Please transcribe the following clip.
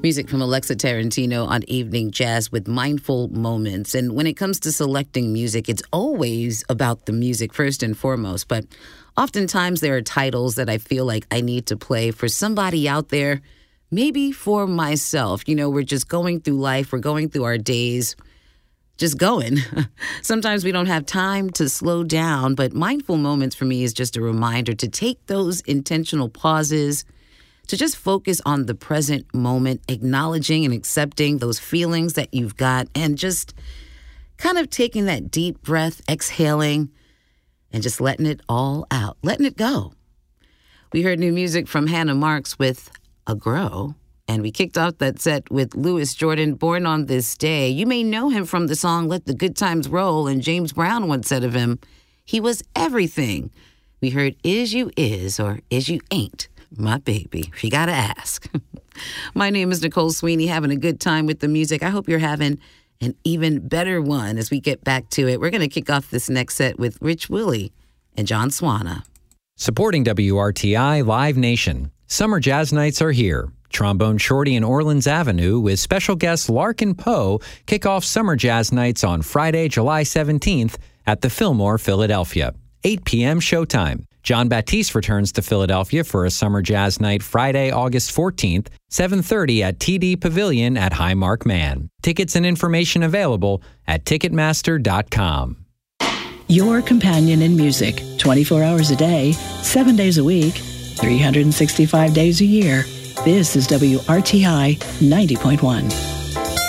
Music from Alexa Tarantino on Evening Jazz with Mindful Moments. And when it comes to selecting music, it's always about the music first and foremost. But oftentimes there are titles that I feel like I need to play for somebody out there, maybe for myself. You know, we're just going through life. We're going through our days, just going. Sometimes we don't have time to slow down. But Mindful Moments for me is just a reminder to take those intentional pauses, to just focus on the present moment, acknowledging and accepting those feelings that you've got, and just kind of taking that deep breath, exhaling, and just letting it all out, letting it go. We heard new music from Hannah Marks with A Grow, and we kicked off that set with Louis Jordan, Born on This Day. You may know him from the song Let the Good Times Roll, and James Brown once said of him, he was everything. We heard Is You Is or Is You Ain't My Baby, if you gotta ask. My name is Nicole Sweeney, having a good time with the music. I hope you're having an even better one as we get back to it. We're going to kick off this next set with Rich Willie and John Swana. Supporting WRTI Live Nation. Summer Jazz Nights are here. Trombone Shorty and Orleans Avenue with special guest Larkin Poe kick off Summer Jazz Nights on Friday, July 17th at the Fillmore, Philadelphia. 8 p.m. showtime. John Batiste returns to Philadelphia for a Summer Jazz Night Friday, August 14th, 7:30 at TD Pavilion at Highmark Man. Tickets and information available at Ticketmaster.com. Your companion in music, 24 hours a day, 7 days a week, 365 days a year. This is WRTI 90.1.